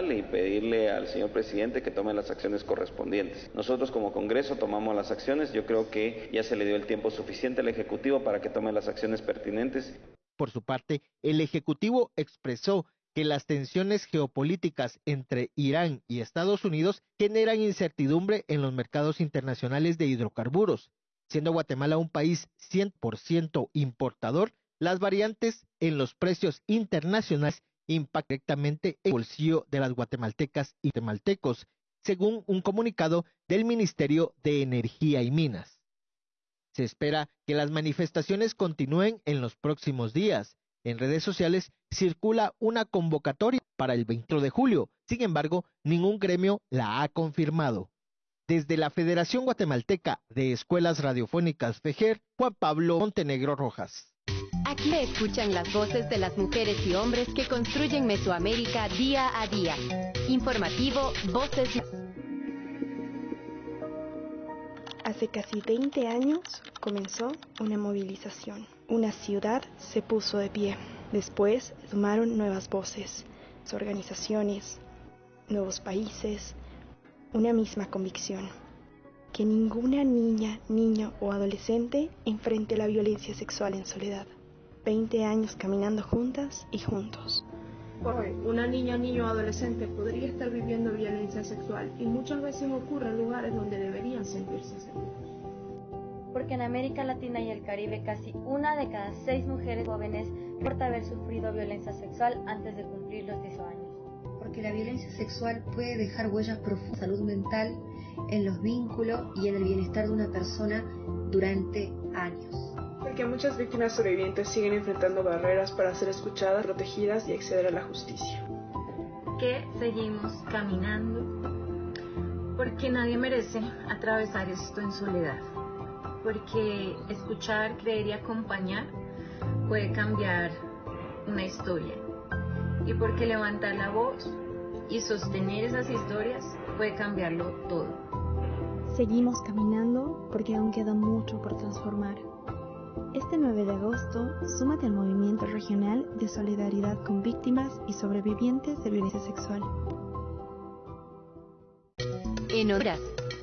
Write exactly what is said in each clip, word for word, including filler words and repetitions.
Constitucional y pedirle al señor presidente que tome las acciones correspondientes. Nosotros como Congreso tomamos las acciones, yo creo que ya se le dio el tiempo suficiente al Ejecutivo para que tome las acciones pertinentes. Por su parte, el Ejecutivo expresó que las tensiones geopolíticas entre Irán y Estados Unidos generan incertidumbre en los mercados internacionales de hidrocarburos. Siendo Guatemala un país cien por ciento importador, las variantes en los precios internacionales impactan directamente el bolsillo de las guatemaltecas y guatemaltecos, según un comunicado del Ministerio de Energía y Minas. Se espera que las manifestaciones continúen en los próximos días. En redes sociales circula una convocatoria para el veinte de julio, sin embargo, ningún gremio la ha confirmado. Desde la Federación Guatemalteca de Escuelas Radiofónicas FEGER, Juan Pablo Montenegro Rojas. Aquí escuchan las voces de las mujeres y hombres que construyen Mesoamérica día a día. Informativo Voces. Hace casi veinte años comenzó una movilización. Una ciudad se puso de pie. Después tomaron nuevas voces, organizaciones, nuevos países, una misma convicción. Que ninguna niña, niño o adolescente enfrente la violencia sexual en soledad. veinte años caminando juntas y juntos. Hoy, una niña, niño o adolescente podría estar viviendo violencia sexual y muchas veces ocurre en lugares donde deberían sentirse seguros. Porque en América Latina y el Caribe casi una de cada seis mujeres jóvenes reporta haber sufrido violencia sexual antes de cumplir los dieciocho años. Porque la violencia sexual puede dejar huellas profundas en la salud mental, en los vínculos y en el bienestar de una persona durante años. Porque muchas víctimas sobrevivientes siguen enfrentando barreras para ser escuchadas, protegidas y acceder a la justicia. Que seguimos caminando porque nadie merece atravesar esto en soledad. Porque escuchar, creer y acompañar puede cambiar una historia. Y porque levantar la voz y sostener esas historias puede cambiarlo todo. Seguimos caminando porque aún queda mucho por transformar. Este nueve de agosto, súmate al movimiento regional de solidaridad con víctimas y sobrevivientes de violencia sexual. En Honduras.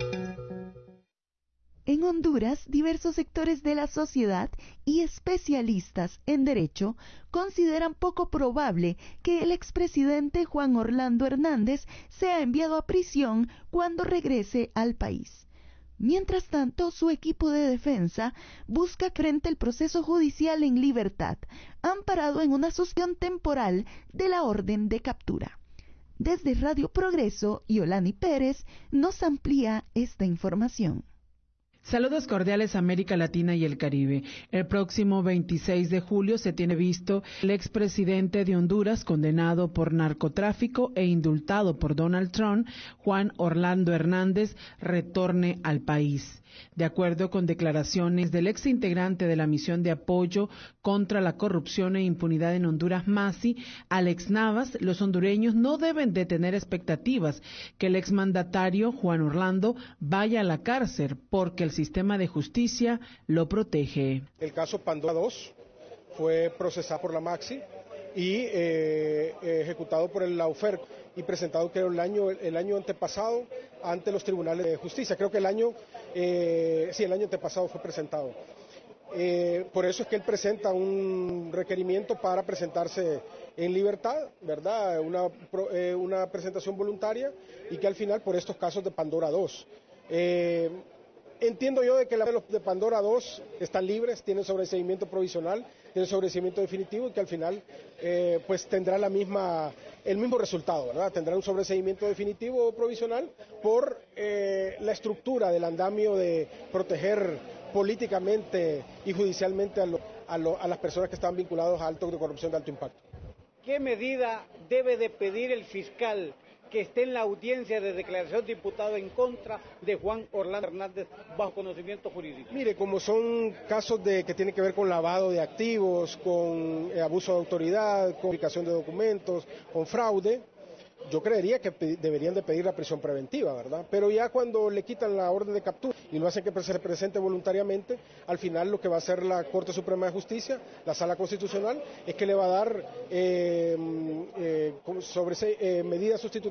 En Honduras, diversos sectores de la sociedad y especialistas en derecho consideran poco probable que el expresidente Juan Orlando Hernández sea enviado a prisión cuando regrese al país. Mientras tanto, su equipo de defensa busca frente al proceso judicial en libertad, amparado en una suspensión temporal de la orden de captura. Desde Radio Progreso, Yolani Pérez nos amplía esta información. Saludos cordiales a América Latina y el Caribe. El próximo veintiséis de julio se tiene visto el expresidente de Honduras, condenado por narcotráfico e indultado por Donald Trump, Juan Orlando Hernández, retorne al país. De acuerdo con declaraciones del ex integrante de la misión de apoyo contra la corrupción e impunidad en Honduras, MASI, Alex Navas, los hondureños no deben de tener expectativas que el exmandatario Juan Orlando vaya a la cárcel porque el sistema de justicia lo protege. El caso Pandora dos fue procesado por la MAXI y eh, ejecutado por el Laufer y presentado creo el año el año antepasado ante los tribunales de justicia. Creo que el año eh, sí el año antepasado fue presentado. Eh, por eso es que él presenta un requerimiento para presentarse en libertad, ¿verdad? Una eh, una presentación voluntaria y que al final por estos casos de Pandora dos. Eh, Entiendo yo de que los de Pandora dos están libres, tienen sobreseimiento provisional, tienen sobreseimiento definitivo y que al final eh, pues tendrá la misma, el mismo resultado, ¿verdad? Tendrá un sobreseimiento definitivo o provisional por eh, la estructura del andamio de proteger políticamente y judicialmente a, lo, a, lo, a las personas que están vinculadas a actos de corrupción de alto impacto. ¿Qué medida debe de pedir el fiscal que esté en la audiencia de declaración de imputado en contra de Juan Orlando Hernández bajo conocimiento jurídico? Mire, como son casos de que tienen que ver con lavado de activos, con eh, abuso de autoridad, con publicación de documentos, con fraude, yo creería que deberían de pedir la prisión preventiva, ¿verdad? Pero ya cuando le quitan la orden de captura y lo hacen que se presente voluntariamente, al final lo que va a hacer la Corte Suprema de Justicia, la Sala Constitucional, es que le va a dar eh, eh, sobre, eh, medidas sustitutivas